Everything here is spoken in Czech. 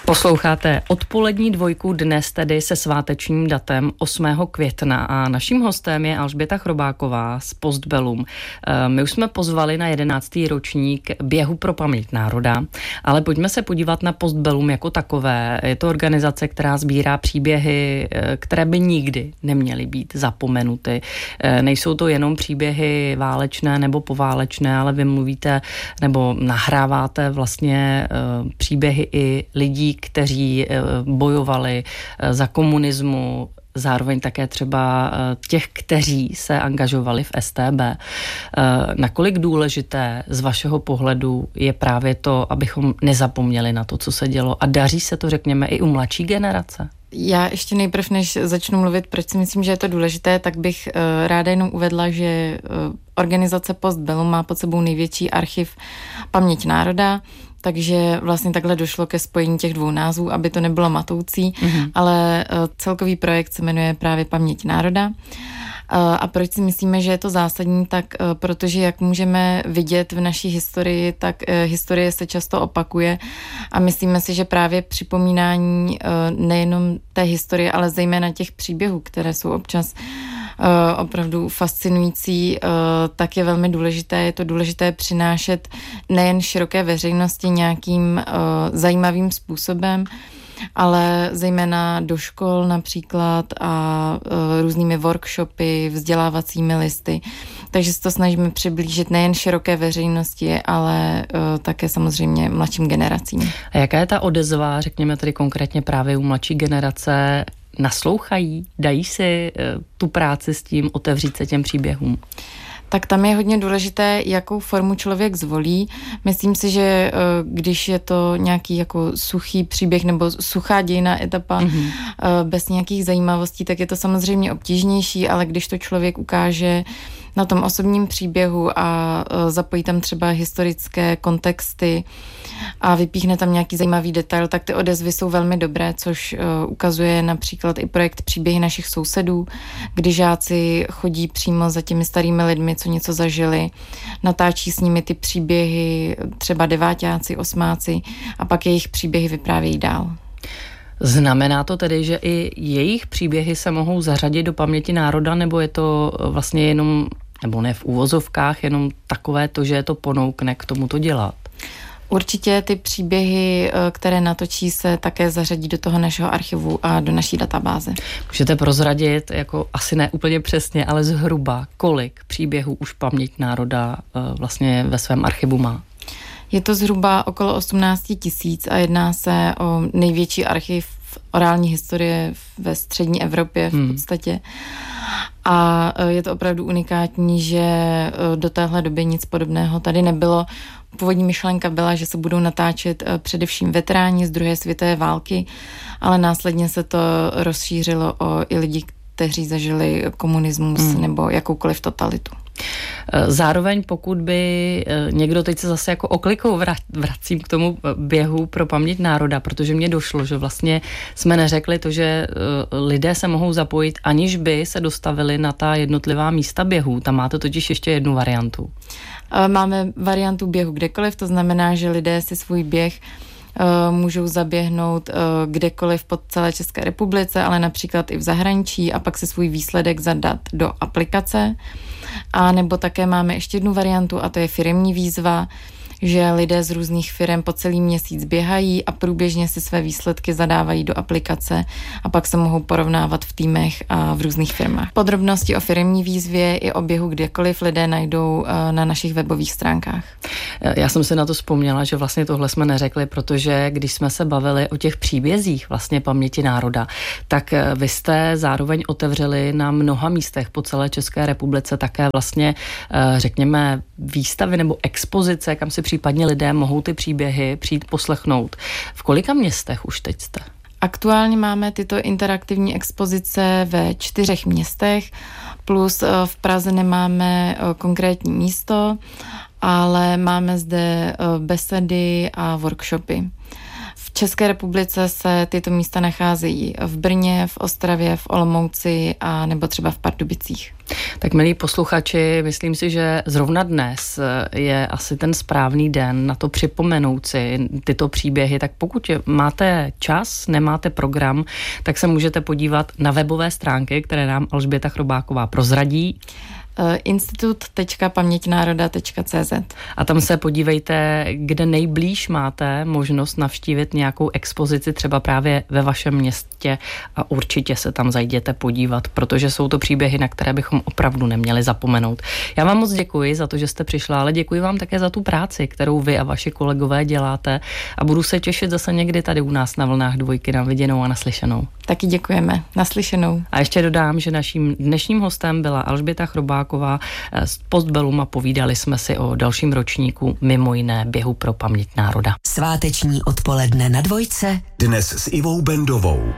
Posloucháte odpolední dvojku dnes tedy se svátečním datem 8. května a naším hostem je Alžběta Chrobáková z Postbellum. My už jsme pozvali na 11. ročník běhu pro paměť národa, ale pojďme se podívat na Postbellum jako takové. Je to organizace, která sbírá příběhy, které by nikdy neměly být zapomenuty. Nejsou to jenom příběhy válečné nebo poválečné, ale vy mluvíte nebo nahráváte vlastně příběhy i lidí, kteří bojovali za komunismu, zároveň také třeba těch, kteří se angažovali v StB. Nakolik důležité z vašeho pohledu je právě to, abychom nezapomněli na to, co se dělo, a daří se to, řekněme, i u mladší generace? Já ještě nejprv, než začnu mluvit, proč si myslím, že je to důležité, tak bych ráda jenom uvedla, že organizace Postbellum má pod sebou největší archiv Paměť národa, takže vlastně takhle došlo ke spojení těch dvou názvů, aby to nebylo matoucí, ale celkový projekt se jmenuje právě Paměť národa. A proč si myslíme, že je to zásadní, tak protože jak můžeme vidět v naší historii, tak historie se často opakuje a myslíme si, že právě připomínání nejenom té historie, ale zejména těch příběhů, které jsou občas opravdu fascinující, tak je velmi důležité. Je to důležité přinášet nejen široké veřejnosti nějakým zajímavým způsobem, ale zejména do škol například a různými workshopy, vzdělávacími listy. Takže se to snažíme přiblížit nejen široké veřejnosti, ale také samozřejmě mladším generacím. A jaká je ta odezva, řekněme tedy konkrétně právě u mladší generace? Naslouchají? Dají si tu práci s tím otevřít se těm příběhům? Tak tam je hodně důležité, jakou formu člověk zvolí. Myslím si, že když je to nějaký jako suchý příběh nebo suchá dějinná etapa bez nějakých zajímavostí, tak je to samozřejmě obtížnější, ale když to člověk ukáže na tom osobním příběhu a zapojí tam třeba historické kontexty a vypíchne tam nějaký zajímavý detail, tak ty odezvy jsou velmi dobré, což ukazuje například i projekt Příběhy našich sousedů, kdy žáci chodí přímo za těmi starými lidmi, co něco zažili, natáčí s nimi ty příběhy, třeba deváťáci, osmáci, a pak jejich příběhy vyprávějí dál. Znamená to tedy, že i jejich příběhy se mohou zařadit do paměti národa, nebo je to vlastně jenom, nebo ne v úvozovkách, jenom takové to, že je to ponoukne k tomu to dělat? Určitě ty příběhy, které natočí, se také zařadí do toho našeho archivu a do naší databáze. Můžete prozradit, jako asi ne úplně přesně, ale zhruba, kolik příběhů už paměť národa vlastně ve svém archivu má? Je to zhruba okolo 18 000 a jedná se o největší archiv orální historie ve střední Evropě v podstatě. A je to opravdu unikátní, že do téhle doby nic podobného tady nebylo. Původní myšlenka byla, že se budou natáčet především veteráni z druhé světové války, ale následně se to rozšířilo o i lidi, kteří zažili komunismus nebo jakoukoliv totalitu. Zároveň pokud by někdo, teď se zase jako oklikou vracím k tomu běhu pro paměť národa, protože mně došlo, že vlastně jsme neřekli to, že lidé se mohou zapojit, aniž by se dostavili na ta jednotlivá místa běhu. Tam máte totiž ještě jednu variantu. Máme variantu běhu kdekoliv, to znamená, že lidé si svůj běh můžou zaběhnout kdekoliv po celé České republice, ale například i v zahraničí, a pak si svůj výsledek zadat do aplikace. A nebo také máme ještě jednu variantu, a to je firemní výzva, že lidé z různých firem po celý měsíc běhají a průběžně si své výsledky zadávají do aplikace a pak se mohou porovnávat v týmech a v různých firmách. Podrobnosti o firemní výzvě i o běhu kdekoliv lidé najdou na našich webových stránkách. Já jsem si na to vzpomněla, že vlastně tohle jsme neřekli, protože když jsme se bavili o těch příbězích vlastně paměti národa, tak vy jste zároveň otevřeli na mnoha místech po celé České republice také vlastně, řekněme, výstavy nebo expozice, kam si případně lidé mohou ty příběhy přijít poslechnout. V kolika městech už teď jste? Aktuálně máme tyto interaktivní expozice ve 4 městech, plus v Praze nemáme konkrétní místo, ale máme zde besedy a workshopy. V České republice se tyto místa nacházejí v Brně, v Ostravě, v Olomouci a nebo třeba v Pardubicích. Tak milí posluchači, myslím si, že zrovna dnes je asi ten správný den na to připomenout si tyto příběhy, tak pokud máte čas, nemáte program, tak se můžete podívat na webové stránky, které nám Alžběta Chrobáková prozradí. institut.paměťnároda.cz. A tam se podívejte, kde nejblíž máte možnost navštívit nějakou expozici třeba právě ve vašem městě a určitě se tam zajděte podívat, protože jsou to příběhy, na které bychom opravdu neměli zapomenout. Já vám moc děkuji za to, že jste přišla, ale děkuji vám také za tu práci, kterou vy a vaši kolegové děláte a budu se těšit zase někdy tady u nás na Vlnách dvojky na viděnou a naslyšenou. Taky děkujeme. Naslyšenou. A ještě dodám, že naším dnešním hostem byla Alžběta Chrobáková z Postbellum a povídali jsme si o dalším ročníku, mimo jiné běhu pro paměť národa. Sváteční odpoledne na Dvojce. Dnes s Ivou Bendovou.